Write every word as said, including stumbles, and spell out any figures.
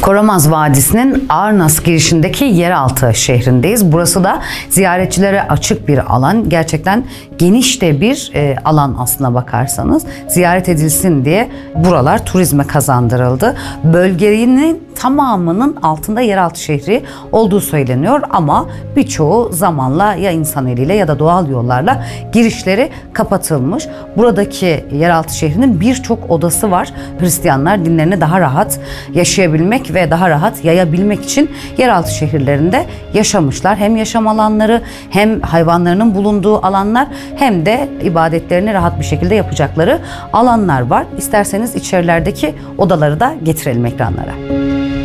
Koramaz Vadisi'nin Arnas girişindeki yeraltı şehrindeyiz. Burası da ziyaretçilere açık bir alan. Gerçekten geniş de bir e, alan aslına bakarsanız. Ziyaret edilsin diye buralar turizme kazandırıldı. Bölgenin tamamının altında yeraltı şehri olduğu söyleniyor ama birçoğu zamanla ya insan eliyle ya da doğal yollarla girişleri kapatılmış. Buradaki yeraltı şehrinin birçok odası var. Hristiyanlar dinlerini daha rahat yaşayabilmek ve daha rahat yayabilmek için yeraltı şehirlerinde yaşamışlar. Hem yaşam alanları hem hayvanlarının bulunduğu alanlar hem de ibadetlerini rahat bir şekilde yapacakları alanlar var. İsterseniz içerilerdeki odaları da getirelim ekranlara.